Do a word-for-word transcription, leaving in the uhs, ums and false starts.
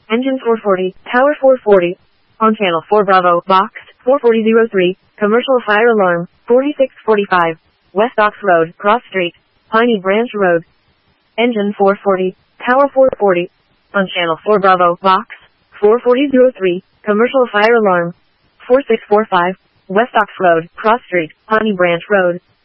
Engine four forty, Tower four forty. On channel four Bravo, boxed, four forty oh three, commercial fire alarm, forty-six forty-five, West Ox Road, Cross Street, Piney Branch Road. Engine four forty, Tower four forty. On channel four Bravo, box, four forty oh three, commercial fire alarm, forty-six forty-five, West Ox Road, Cross Street, Piney Branch Road.